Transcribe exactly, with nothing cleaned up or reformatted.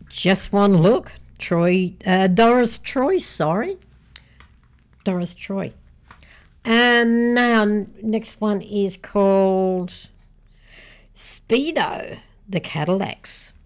Just One Look, Troy, uh, Doris Troy, sorry. Doris Troy. And now, next one is called Speedo, the Cadillacs.